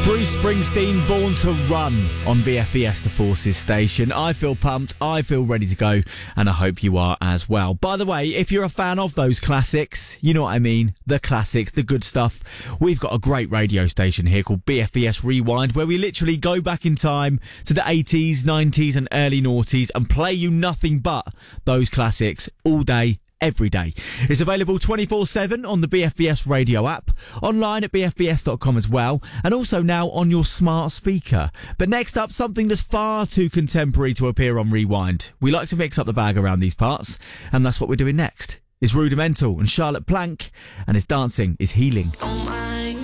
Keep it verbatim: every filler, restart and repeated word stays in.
Bruce Springsteen, Born to Run on B F B S, the Forces station. I feel pumped, I feel ready to go, and I hope you are as well. By the way, if you're a fan of those classics, you know what I mean, the classics, the good stuff, we've got a great radio station here called B F B S Rewind, where we literally go back in time to the eighties, nineties and early noughties and play you nothing but those classics all day, every day. It's available twenty-four seven on the B F B S radio app, online at b f b s dot com as well, and also now on your smart speaker. But next up, something that's far too contemporary to appear on Rewind. We like to mix up the bag around these parts, and that's what we're doing next. It's Rudimental and Charlotte Plank, and it's Dancing is Healing. Oh my.